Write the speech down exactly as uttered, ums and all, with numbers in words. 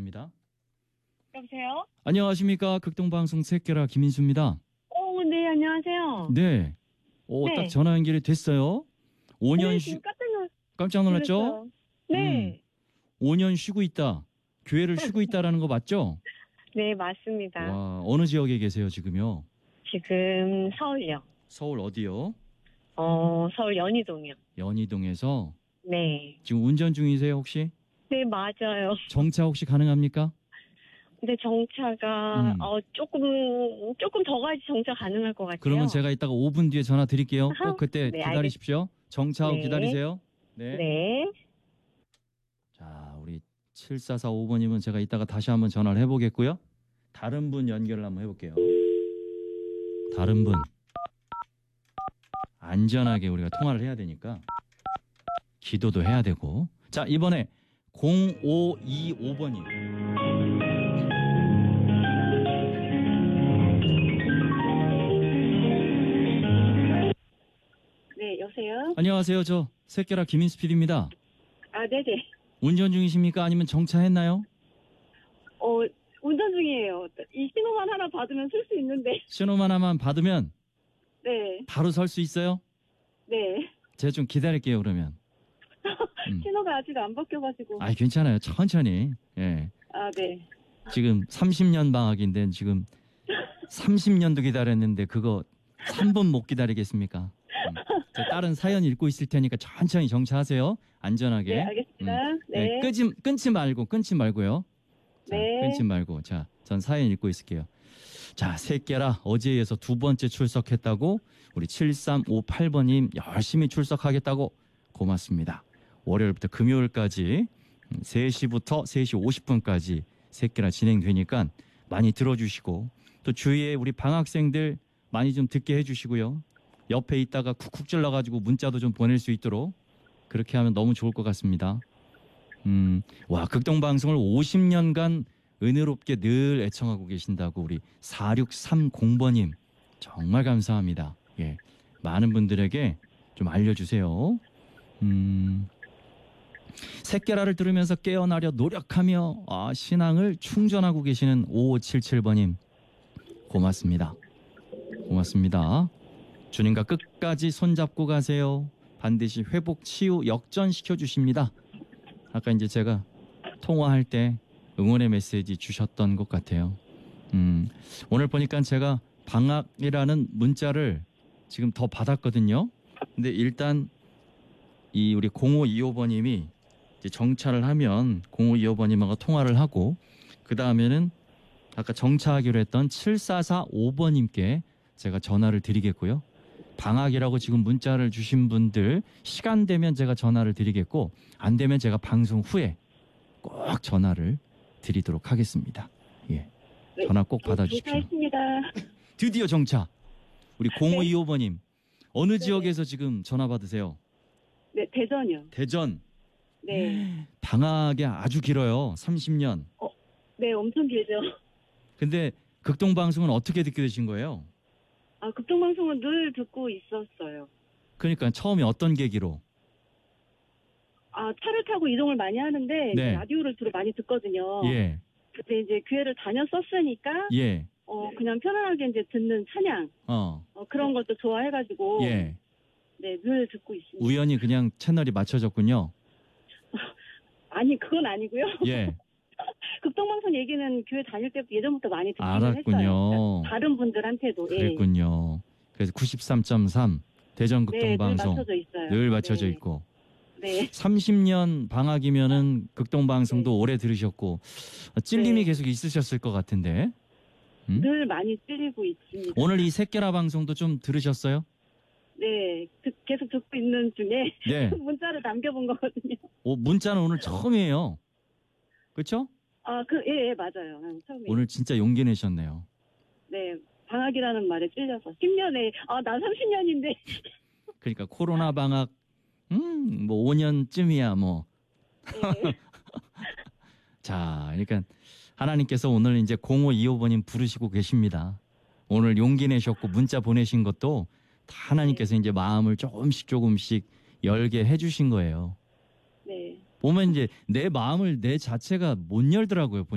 전화입니다. 여보세요? 안녕하십니까. 극동방송 새끼라 김인수입니다. 어, 네, 안녕하세요. 네. 오, 네. 딱 전화 연결이 됐어요. 오 년 네, 쉬... 지금 깜짝 놀... 깜짝 놀랐죠? 놀랐어요. 네. 음. 오 년 쉬고 있다. 교회를 쉬고 있다라는 거 맞죠? 네, 맞습니다. 와, 어느 지역에 계세요, 지금요? 지금 서울요. 서울 어디요? 어, 서울 연희동이요. 연희동에서 네. 지금 운전 중이세요, 혹시? 네, 맞아요. 정차 혹시 가능합니까? 근데 정차가, 음. 어, 조금, 조금 더 가야지 정차 가능할 것 같아요. 그러면 제가 이따가 오 분 뒤에 전화 드릴게요. 아하. 꼭 그때 네, 기다리십시오. 정차하고 네. 기다리세요. 네. 네. 자, 우리 칠사사오 번님은 제가 이따가 다시 한번 전화를 해보겠고요. 다른 분 연결을 한번 해볼게요. 다른 분. 안전하게 우리가 통화를 해야 되니까 기도도 해야 되고. 자, 이번에 공오이오 번님. 네, 여보세요? 안녕하세요. 저 새끼라 김인수 피디입니다. 아, 네네. 운전 중이십니까? 아니면 정차했나요? 어, 운전 중이에요. 이 신호만 하나 받으면 쓸 수 있는데. 신호만 하나만 받으면 네. 바로 설 수 있어요? 네. 제가 좀 기다릴게요, 그러면. 음. 신호가 아직 안 바뀌어가지고. 아, 괜찮아요. 천천히. 예. 아, 네. 지금 삼십 년 방학인데 지금 삼십 년도 기다렸는데 그거 삼 분 못 기다리겠습니까? 음. 저 다른 사연 읽고 있을 테니까 천천히 정차하세요. 안전하게. 네, 알겠습니다. 음. 네. 네, 끊지, 끊지 말고 끊지 말고요. 자, 네. 끊지 말고. 자, 전 사연 읽고 있을게요. 자, 새끼라 어제에 이어서 두 번째 출석했다고 우리 칠삼오팔 번님 열심히 출석하겠다고 고맙습니다. 월요일부터 금요일까지 세 시부터 세 시 오십 분까지 새끼라 진행되니까 많이 들어주시고 또 주위에 우리 방학생들 많이 좀 듣게 해주시고요. 옆에 있다가 쿡쿡 찔러가지고 문자도 좀 보낼 수 있도록 그렇게 하면 너무 좋을 것 같습니다. 음, 와, 극동방송을 오십 년간 은혜롭게 늘 애청하고 계신다고 우리 사육삼공 번님 정말 감사합니다. 예, 많은 분들에게 좀 알려주세요. 음, 새끼라를 들으면서 깨어나려 노력하며 아, 신앙을 충전하고 계시는 오오칠칠 번님 고맙습니다. 고맙습니다. 주님과 끝까지 손잡고 가세요. 반드시 회복, 치유, 역전시켜 주십니다. 아까 이제 제가 통화할 때 응원의 메시지 주셨던 것 같아요. 음, 오늘 보니까 제가 방학이라는 문자를 지금 더 받았거든요. 근데 일단 이 우리 공오이오 번님이 이제 정차를 하면 공오이오 번님하고 통화를 하고 그 다음에는 아까 정차하기로 했던 칠사사오 번님께 제가 전화를 드리겠고요. 방학이라고 지금 문자를 주신 분들 시간 되면 제가 전화를 드리겠고 안 되면 제가 방송 후에 꼭 전화를 드리도록 하겠습니다. 예, 네, 전화 꼭 받아주십시오. 감사했습니다. 드디어 정차. 우리 공오이오 번님 어느 네. 지역에서 지금 전화 받으세요? 네, 대전이요. 대전. 네. 방학이 아주 길어요. 삼십 년. 어, 네, 엄청 길죠. 근데 극동방송은 어떻게 듣게 되신 거예요? 아, 극동방송은 늘 듣고 있었어요. 그러니까 처음에 어떤 계기로? 아, 차를 타고 이동을 많이 하는데 네. 이제 라디오를 주로 많이 듣거든요. 예, 그때 이제 교회를 다녔었으니까 예, 어, 그냥 편안하게 이제 듣는 찬양 어, 어, 그런 것도 좋아해가지고 예. 네, 늘 듣고 있습니다. 우연히 그냥 채널이 맞춰졌군요. 아니, 그건 아니고요. 예, 극동방송 얘기는 교회 다닐 때부터 예전부터 많이 듣기는 알았군요. 했어요. 그러니까 다른 분들한테도. 예. 그랬군요. 그래서 구십삼 점 삼 대전 네, 늘 극동방송 맞춰져 있어요. 늘 맞춰져 네. 있고 네. 삼십 년 방학이면은 극동방송도 네. 오래 들으셨고 찔림이 네. 계속 있으셨을 것 같은데 음? 늘 많이 찔리고 있습니다. 오늘 이 새끼라 방송도 좀 들으셨어요? 네, 듣- 계속 듣고 있는 중에 네. 문자를 남겨본 거거든요. 오, 문자는 오늘 처음이에요. 그렇죠? 아, 그, 예, 예, 맞아요. 응, 처음에. 오늘 진짜 용기 내셨네요. 네, 방학이라는 말에 찔려서. 십 년에, 아, 난 삼십 년인데. 그러니까 코로나 방학 음, 뭐 오 년쯤이야 뭐. 네. 자, 그러니까 하나님께서 오늘 이제 공오이오 번님 부르시고 계십니다. 오늘 용기 내셨고 문자 보내신 것도 다 하나님께서 이제 마음을 조금씩 조금씩 열게 해주신 거예요. 네. 보면 이제 내 마음을 내 자체가 못 열더라고요.